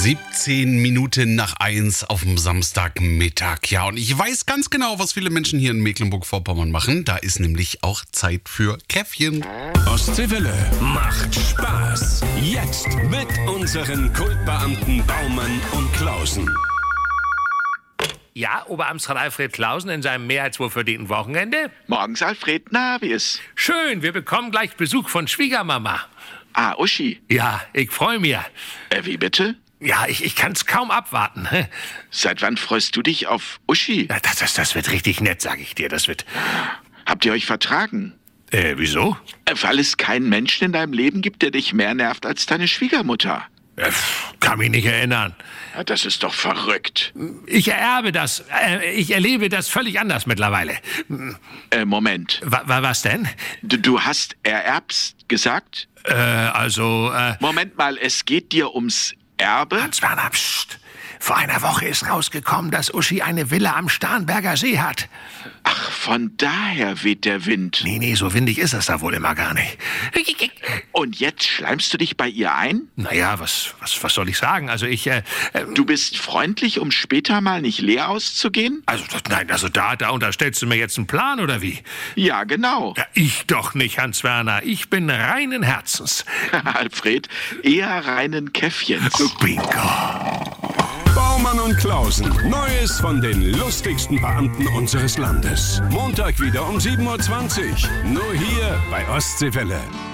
17 Minuten nach 1 auf dem Samstagmittag. Ja, und ich weiß ganz genau, was viele Menschen hier in Mecklenburg-Vorpommern machen. Da ist nämlich auch Zeit für Käffchen. Ostseewelle macht Spaß. Jetzt mit unseren Kultbeamten Baumann und Klausen. Ja, Oberamtsrat Alfred Klausen in seinem mehr als wohlverdienten Wochenende. Morgens, Alfred. Na, wie ist? Schön, wir bekommen gleich Besuch von Schwiegermama. Ah, Uschi. Ja, ich freue mich. Wie bitte? Ja, ich kann's kaum abwarten. Seit wann freust du dich auf Uschi? Ja, das wird richtig nett, sag ich dir. Das wird... Habt ihr euch vertragen? Wieso? Weil es keinen Menschen in deinem Leben gibt, der dich mehr nervt als deine Schwiegermutter. Kann mich nicht erinnern. Ja, das ist doch verrückt. Ich erlebe das völlig anders mittlerweile. Moment. Was denn? Du hast ererbst gesagt? Moment mal, es geht dir ums Erbe? Hans-Werner, pst. Vor einer Woche ist rausgekommen, dass Uschi eine Villa am Starnberger See hat. Ach, von daher weht der Wind. Nee, so windig ist es da wohl immer gar nicht. Und jetzt schleimst du dich bei ihr ein? Naja, was soll ich sagen? Also Du bist freundlich, um später mal nicht leer auszugehen? Da unterstellst du mir jetzt einen Plan, oder wie? Ja, genau. Ja, ich doch nicht, Hans-Werner. Ich bin reinen Herzens. Alfred, eher reinen Käffchens. Bingo. Baumann und Klausen. Neues von den lustigsten Beamten unseres Landes. Montag wieder um 7:20 Uhr. Nur hier bei Ostseewelle.